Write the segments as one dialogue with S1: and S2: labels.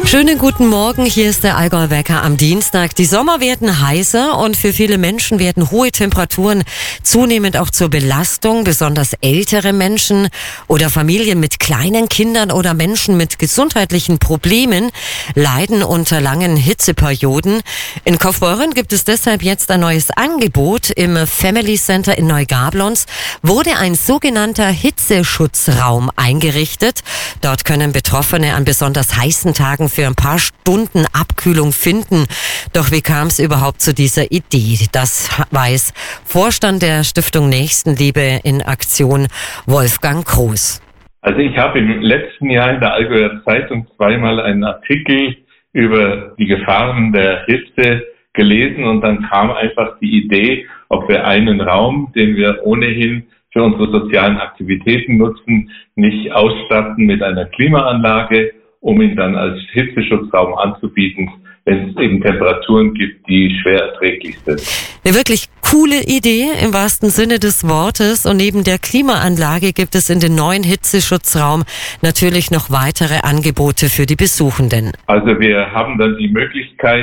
S1: Schönen guten Morgen, hier ist der Allgäu-Wecker am Dienstag. Die Sommer werden heißer und für viele Menschen werden hohe Temperaturen zunehmend auch zur Belastung. Besonders ältere Menschen oder Familien mit kleinen Kindern oder Menschen mit gesundheitlichen Problemen leiden unter langen Hitzeperioden. In Kaufbeuren gibt es deshalb jetzt ein neues Angebot. Im Family Center in Neugablonz wurde ein sogenannter Hitzeschutzraum eingerichtet. Dort können Betroffene an besonders heißen Tagen für ein paar Stunden Abkühlung finden. Doch wie kam es überhaupt zu dieser Idee? Das weiß Vorstand der Stiftung Nächstenliebe in Aktion, Wolfgang Groß.
S2: Also ich habe im letzten Jahr in der Allgäuer Zeitung zweimal einen Artikel über die Gefahren der Hitze gelesen und dann kam einfach die Idee, ob wir einen Raum, den wir ohnehin für unsere sozialen Aktivitäten nutzen, nicht ausstatten mit einer Klimaanlage, um ihn dann als Hitzeschutzraum anzubieten, wenn es eben Temperaturen gibt, die schwer erträglich sind.
S1: Eine wirklich coole Idee im wahrsten Sinne des Wortes. Und neben der Klimaanlage gibt es in den neuen Hitzeschutzraum natürlich noch weitere Angebote für die Besuchenden.
S2: Also wir haben dann die Möglichkeit,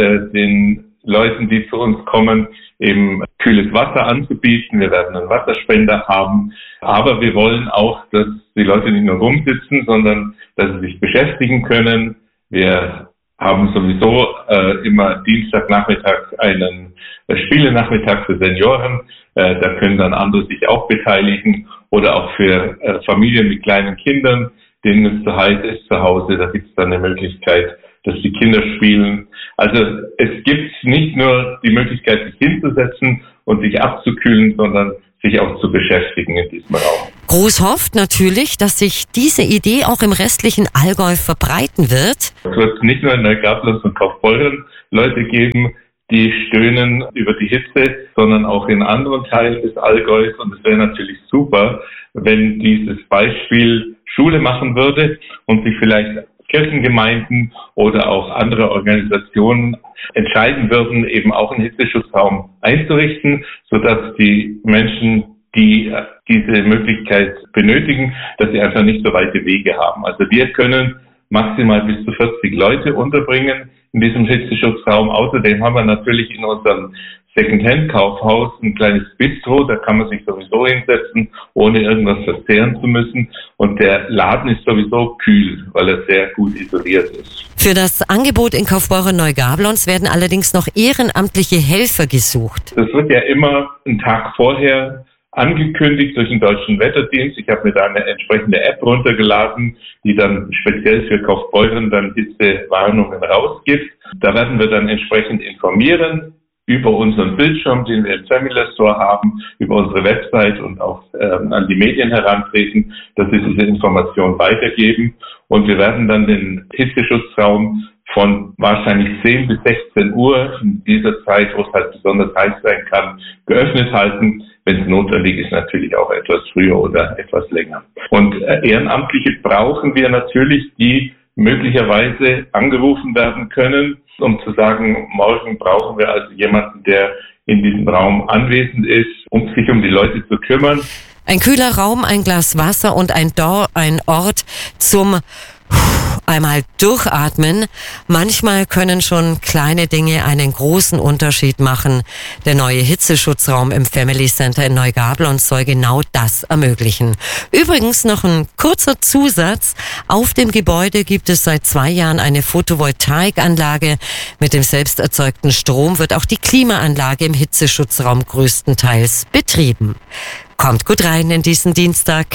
S2: den Leuten, die zu uns kommen, eben kühles Wasser anzubieten. Wir werden einen Wasserspender haben. Aber wir wollen auch, dass die Leute nicht nur rumsitzen, sondern dass sie sich beschäftigen können. Wir haben sowieso immer Dienstagnachmittag einen Spielenachmittag für Senioren. Da können dann andere sich auch beteiligen. Oder auch für Familien mit kleinen Kindern, denen es zu heiß ist zu Hause. Da gibt es dann eine Möglichkeit, dass die Kinder spielen. Also es gibt nicht nur die Möglichkeit, sich hinzusetzen und sich abzukühlen, sondern sich auch zu beschäftigen in diesem Raum.
S1: Groß hofft natürlich, dass sich diese Idee auch im restlichen Allgäu verbreiten wird.
S2: Es wird nicht nur in Neugablonz und Kaufbeuren Leute geben, die stöhnen über die Hitze, sondern auch in anderen Teilen des Allgäus. Und es wäre natürlich super, wenn dieses Beispiel Schule machen würde und sich vielleicht Kirchengemeinden oder auch andere Organisationen entscheiden würden, eben auch einen Hitzeschutzraum einzurichten, sodass die Menschen, die diese Möglichkeit benötigen, dass sie einfach nicht so weite Wege haben. Also wir können maximal bis zu 40 Leute unterbringen in diesem Hitzeschutzraum. Außerdem haben wir natürlich in unserem Secondhand-Kaufhaus ein kleines Bistro, da kann man sich sowieso hinsetzen, ohne irgendwas verzehren zu müssen. Und der Laden ist sowieso kühl, weil er sehr gut isoliert ist.
S1: Für das Angebot in Kaufbeuren Neugablonz werden allerdings noch ehrenamtliche Helfer gesucht.
S2: Das wird ja immer einen Tag vorher angekündigt durch den Deutschen Wetterdienst. Ich habe mir da eine entsprechende App runtergeladen, die dann speziell für Kaufbeuren dann Hitzewarnungen rausgibt. Da werden wir dann entsprechend informieren über unseren Bildschirm, den wir im Family Store haben, über unsere Website und auch an die Medien herantreten, dass sie diese Information weitergeben. Und wir werden dann den Hitzeschutzraum von wahrscheinlich 10 bis 16 Uhr in dieser Zeit, wo es halt besonders heiß sein kann, geöffnet halten. Wenn es notwendig ist, natürlich auch etwas früher oder etwas länger. Und Ehrenamtliche brauchen wir natürlich, die möglicherweise angerufen werden können, um zu sagen, morgen brauchen wir also jemanden, der in diesem Raum anwesend ist, um sich um die Leute zu kümmern.
S1: Ein kühler Raum, ein Glas Wasser und ein Ort zum einmal durchatmen. Manchmal können schon kleine Dinge einen großen Unterschied machen. Der neue Hitzeschutzraum im Family Center in Neugablonz soll genau das ermöglichen. Übrigens noch ein kurzer Zusatz. Auf dem Gebäude gibt es seit 2 Jahren eine Photovoltaikanlage. Mit dem selbst erzeugten Strom wird auch die Klimaanlage im Hitzeschutzraum größtenteils betrieben. Kommt gut rein in diesen Dienstag.